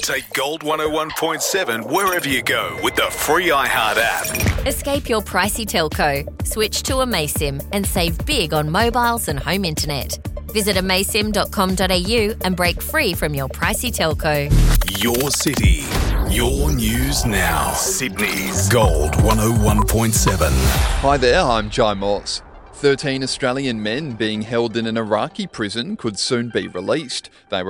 Take Gold 101.7 wherever you go with the free iHeart app. Escape your pricey telco. Switch to Amaysim and save big on mobiles and home internet. Visit amaysim.com.au and break free from your pricey telco. Your city, your news now. Sydney's Gold 101.7. Hi there, I'm Jai Moss. 13 Australian men being held in an Iraqi prison could soon be released. They were